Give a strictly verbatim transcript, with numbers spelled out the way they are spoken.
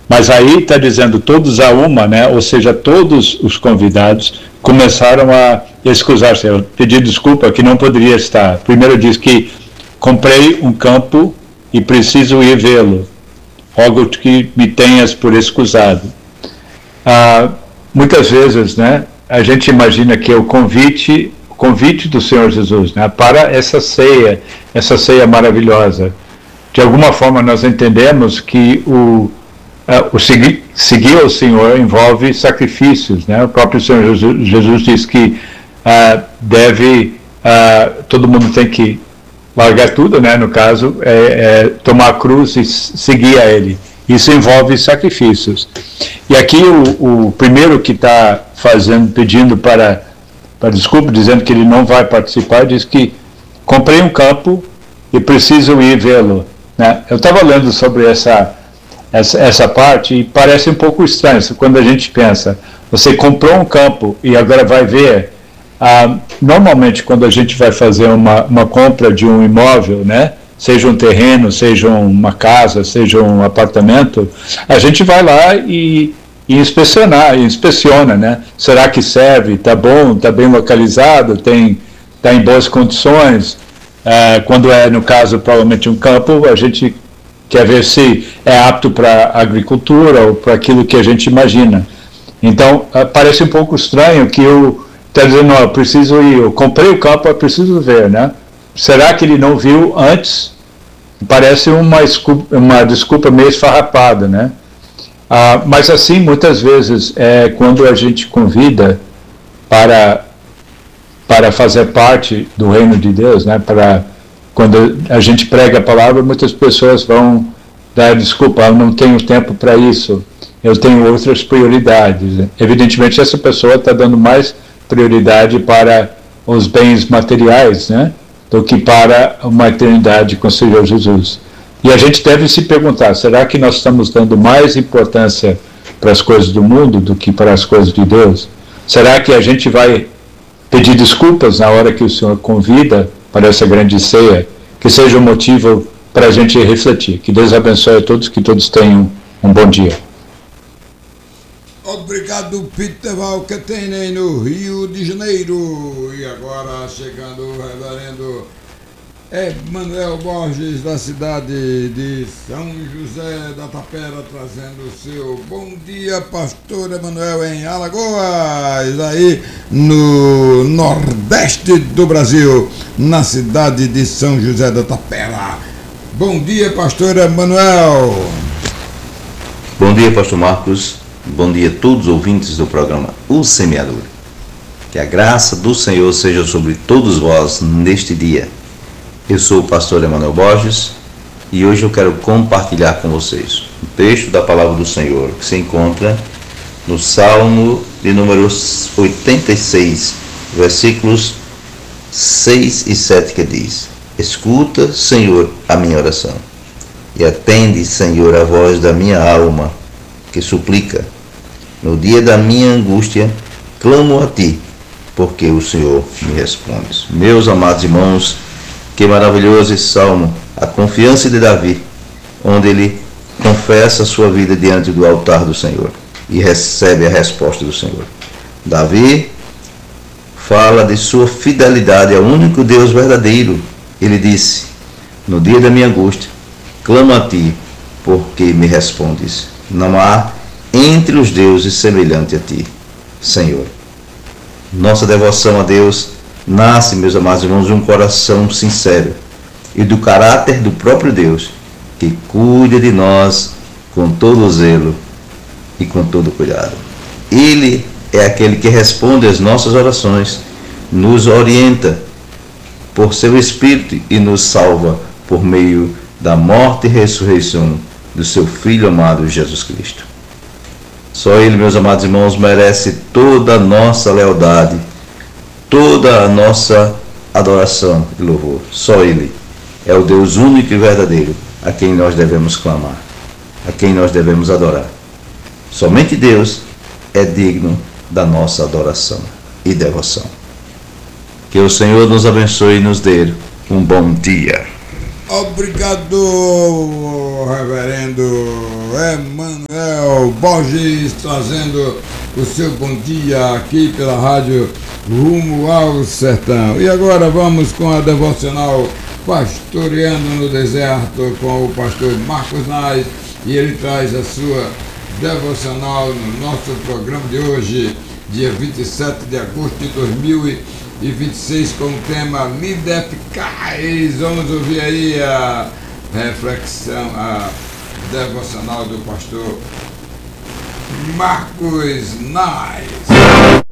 Mas aí está dizendo todos a uma, né? Ou seja, todos os convidados começaram a excusar-se, pedir desculpa que não poderia estar. Primeiro diz que comprei um campo e preciso ir vê-lo. Rogo que me tenhas por excusado. Ah, muitas vezes, né? A gente imagina que o convite, o convite do Senhor Jesus, né? Para essa ceia, essa ceia maravilhosa. De alguma forma nós entendemos que o Uh, o seguir, seguir ao Senhor envolve sacrifícios, né? O próprio Senhor Jesus, Jesus diz que uh, deve, uh, todo mundo tem que largar tudo, né? No caso, é, é tomar a cruz e seguir a Ele. Isso envolve sacrifícios. E aqui o, o primeiro que está fazendo, pedindo para, para desculpa, dizendo que ele não vai participar, diz que comprei um campo e preciso ir vê-lo, né? Eu estava lendo sobre essa Essa, essa parte e parece um pouco estranho quando a gente pensa, você comprou um campo e agora vai ver. Ah, normalmente quando a gente vai fazer uma, uma compra de um imóvel, né, seja um terreno, seja uma casa, seja um apartamento, a gente vai lá e, e inspecionar, e inspeciona, né, será que serve, está bom, está bem localizado, tem, está em boas condições. Ah, quando é, no caso, provavelmente um campo, a gente quer ver se é apto para a agricultura ou para aquilo que a gente imagina. Então, parece um pouco estranho que eu está dizendo, não, eu preciso ir, eu comprei o campo, eu preciso ver, né? Será que ele não viu antes? Parece uma desculpa, uma desculpa meio esfarrapada, né? Ah, mas assim, muitas vezes, é quando a gente convida para, para fazer parte do reino de Deus, né? Para quando a gente prega a palavra, muitas pessoas vão dar desculpa, eu não tenho tempo para isso, eu tenho outras prioridades. Evidentemente, essa pessoa está dando mais prioridade para os bens materiais, né, do que para uma eternidade com o Senhor Jesus. E a gente deve se perguntar, será que nós estamos dando mais importância para as coisas do mundo do que para as coisas de Deus? Será que a gente vai pedir desculpas na hora que o Senhor convida para essa grande ceia, que seja um motivo para a gente refletir. Que Deus abençoe a todos, que todos tenham um bom dia. Obrigado, Peter Valquetenen, no Rio de Janeiro. E agora chegando o reverendo Emanuel Borges, da cidade de São José da Tapera, trazendo o seu bom dia, pastor Emanuel, em Alagoas, aí no nordeste do Brasil, na cidade de São José da Tapera. Bom dia, pastor Emanuel. Bom dia, pastor Marcos. Bom dia a todos os ouvintes do programa O Semeador. Que a graça do Senhor seja sobre todos vós neste dia. Eu sou o pastor Emanuel Borges e hoje eu quero compartilhar com vocês o texto da palavra do Senhor que se encontra no Salmo de número oitenta e seis, versículos seis e sete, que diz: escuta, Senhor, a minha oração e atende, Senhor, a voz da minha alma que suplica. No dia da minha angústia clamo a ti, porque o Senhor me responde. Meus amados irmãos, que maravilhoso esse salmo, a confiança de Davi, onde ele confessa a sua vida diante do altar do Senhor e recebe a resposta do Senhor. Davi fala de sua fidelidade ao único Deus verdadeiro. Ele disse: no dia da minha angústia, clamo a ti, porque me respondes. Não há entre os deuses semelhante a ti, Senhor. Nossa devoção a Deus nasce, meus amados irmãos, de um coração sincero e do caráter do próprio Deus, que cuida de nós com todo zelo e com todo cuidado. Ele é aquele que responde às nossas orações, nos orienta por seu Espírito e nos salva por meio da morte e ressurreição do seu Filho amado Jesus Cristo. Só Ele, meus amados irmãos, merece toda a nossa lealdade, toda a nossa adoração e louvor. Só Ele é o Deus único e verdadeiro a quem nós devemos clamar, a quem nós devemos adorar. Somente Deus é digno da nossa adoração e devoção. Que o Senhor nos abençoe e nos dê um bom dia. Obrigado, reverendo Emanuel Borges, trazendo o seu bom dia aqui pela rádio Rumo ao Sertão. E agora vamos com a devocional Pastoreando no Deserto com o pastor Marcos Nais, e ele traz a sua devocional no nosso programa de hoje, dia vinte e sete de agosto de dois mil e vinte e seis, com o tema Líder Eficaz. Vamos ouvir aí a reflexão, a devocional do pastor Marcos Nais.